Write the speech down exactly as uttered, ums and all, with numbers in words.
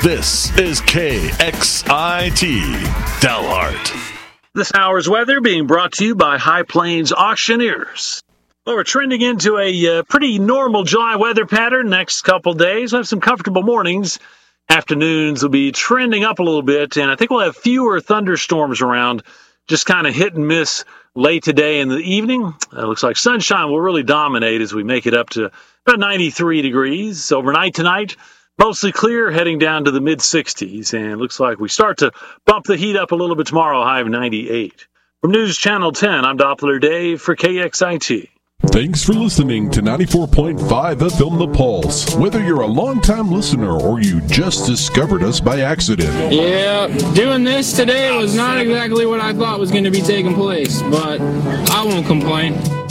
This is K X I T Dalhart. This hour's weather being brought to you by High Plains Auctioneers. Well, we're trending into a uh, pretty normal July weather pattern next couple days. We'll have some comfortable mornings. Afternoons will be trending up a little bit, and I think we'll have fewer thunderstorms around, just kind of hit and miss late today in the evening. It uh, looks like sunshine will really dominate as we make it up to about ninety-three degrees. Overnight tonight, mostly clear, heading down to the mid-sixties, and it looks like we start to bump the heat up a little bit tomorrow, high of ninety-eight. From News Channel ten, I'm Doppler Dave for K X I T. Thanks for listening to ninety-four point five F M The Pulse. Whether you're a longtime listener or you just discovered us by accident. Yeah, doing this today was not exactly what I thought was going to be taking place, but I won't complain.